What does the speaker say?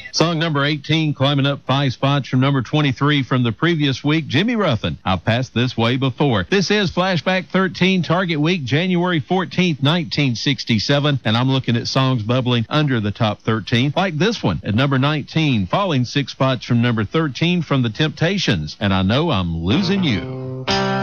Song number 18, climbing up 5 spots from number 23 from the previous week, Jimmy Ruffin, I've Passed This Way Before. This is Flashback 13, Target Week, January 14th, 1967, and I'm looking at songs bubbling under the top 13, like this one at number 19, falling 6 spots from number 13 from The Temptations, and I Know I'm Losing You.